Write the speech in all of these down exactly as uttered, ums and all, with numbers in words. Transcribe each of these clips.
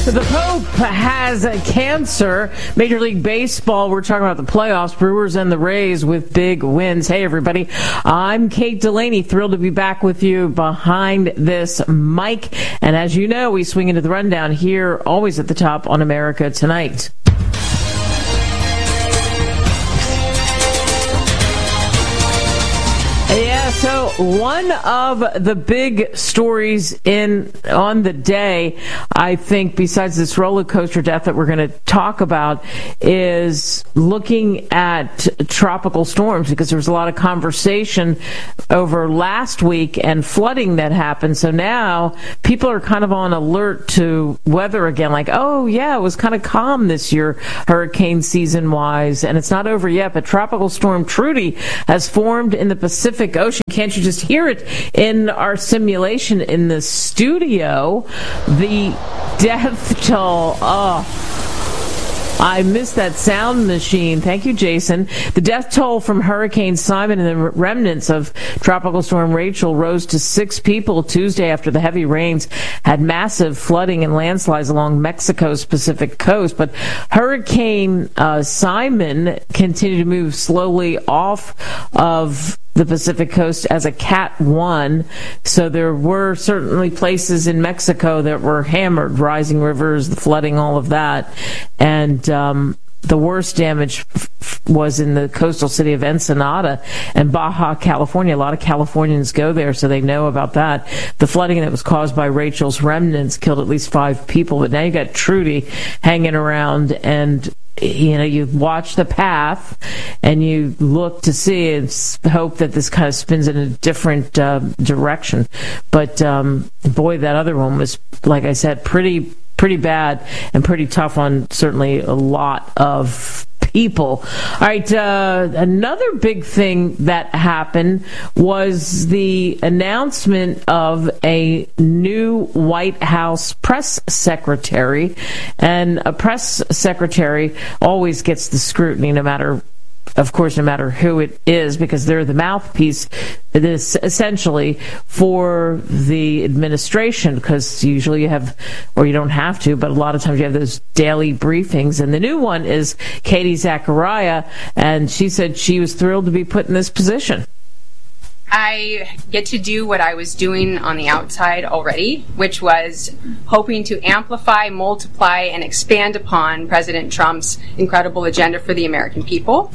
The Pope has cancer. Major League Baseball, we're talking about the playoffs, Brewers and the Rays with big wins. Hey, everybody. I'm Kate Delaney, thrilled to be back with you behind this mic. And as you know, we swing into the rundown here, always at the top on America Tonight. So one of the big stories in on the day, I think, besides this roller coaster death that we're going to talk about, is looking at tropical storms, because there was a lot of conversation over last week and flooding that happened. So now people are kind of on alert to weather again, like, oh, yeah, it was kind of calm this year, hurricane season-wise, and it's not over yet, but Tropical Storm Trudy has formed in the Pacific Ocean. Can't you just hear it in our simulation in the studio? The death toll. Oh, I missed that sound machine. Thank you, Jason. The death toll from Hurricane Simon and the remnants of Tropical Storm Rachel rose to six people Tuesday after the heavy rains had massive flooding and landslides along Mexico's Pacific coast. But Hurricane uh, Simon continued to move slowly off of the Pacific coast as a Cat one. So there were certainly places in Mexico that were hammered, rising rivers, the flooding, all of that. And um, the worst damage f- was in the coastal city of Ensenada and Baja California. A lot of Californians go there, so they know about that. The flooding that was caused by Rachel's remnants killed at least five people. But now you got Trudy hanging around, and you know, you watch the path and you look to see and hope that this kind of spins in a different uh, direction. But um, boy, that other one was, like I said, pretty pretty bad and pretty tough on certainly a lot of people. All right, uh, another big thing that happened was the announcement of a new White House press secretary. And a press secretary always gets the scrutiny, no matter of course, no matter who it is, because they're the mouthpiece, this essentially, for the administration, because usually you have, or you don't have to, but a lot of times you have those daily briefings. And the new one is Katie Zachariah, and she said she was thrilled to be put in this position. I get to do what I was doing on the outside already, which was hoping to amplify, multiply, and expand upon President Trump's incredible agenda for the American people.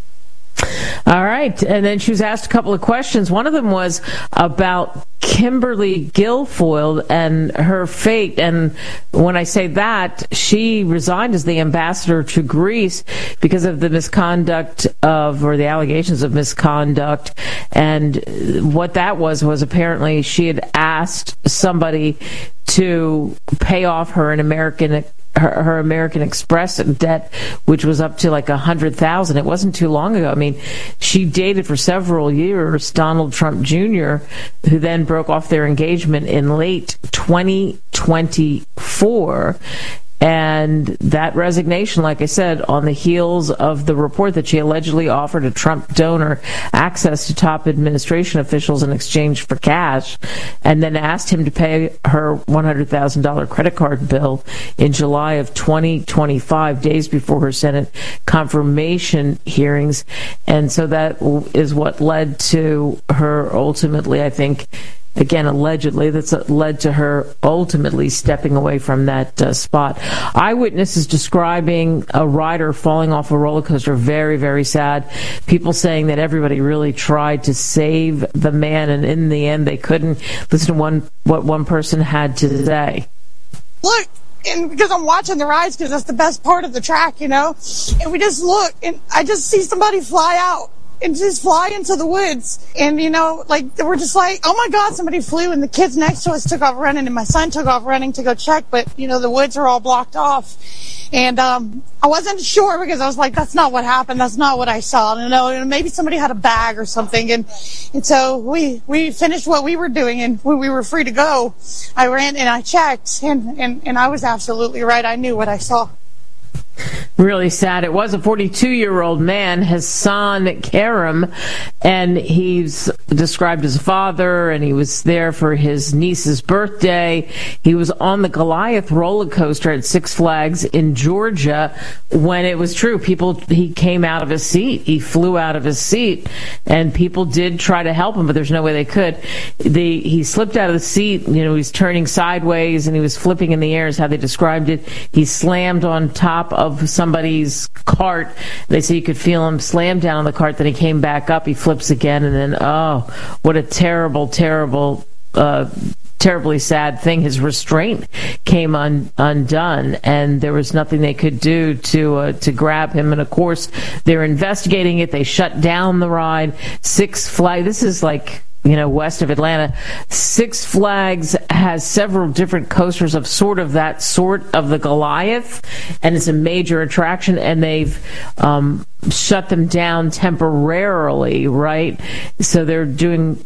All right. And then she was asked a couple of questions. One of them was about Kimberly Guilfoyle and her fate. And when I say that, she resigned as the ambassador to Greece because of the misconduct of, or the allegations of misconduct. And what that was, was apparently she had asked somebody to pay off her an American Her, her American Express debt, which was up to like a hundred thousand. It wasn't too long ago. I mean, she dated for several years Donald Trump Junior, who then broke off their engagement in late twenty twenty-four. And that resignation, like I said, on the heels of the report that she allegedly offered a Trump donor access to top administration officials in exchange for cash, and then asked him to pay her one hundred thousand dollars credit card bill in July of twenty twenty-five, days before her Senate confirmation hearings. And so that is what led to her ultimately, I think, again, allegedly, that's led to her ultimately stepping away from that uh, spot. Eyewitnesses describing a rider falling off a roller coaster, very, very sad. People saying that everybody really tried to save the man, and in the end, they couldn't. Listen to one what one person had to say. Look, and because I'm watching the rides, because that's the best part of the track, you know, and we just look, and I just see somebody fly out and just fly into the woods. And, you know, like, we're just like, oh my God, somebody flew, and the kids next to us took off running, and my son took off running to go check, but, you know, the woods are all blocked off. And um I wasn't sure, because I was like, that's not what happened. That's not what I saw. You know, maybe somebody had a bag or something. And and so we we finished what we were doing, and when we were free to go, I ran and I checked, and, and, and I was absolutely right. I knew what I saw. Really sad. It was a forty-two-year-old man, Hassan Karim, and he's described as a father, and he was there for his niece's birthday. He was on the Goliath roller coaster at Six Flags in Georgia when it was true. People, he came out of his seat. He flew out of his seat, and people did try to help him, but there's no way they could. The, he slipped out of the seat. You know, he was turning sideways, and he was flipping in the air is how they described it. He slammed on top of somebody's cart. They say you could feel him slam down on the cart. Then he came back up. He flips again, and then, oh, what a terrible, terrible, uh, terribly sad thing. His restraint came un, undone, and there was nothing they could do to uh, to grab him. And of course, they're investigating it. They shut down the ride. Six Flags. This is like, you know, west of Atlanta. Six Flags has several different coasters of sort of that sort of the Goliath, and it's a major attraction, and they've um, shut them down temporarily, right? So they're doing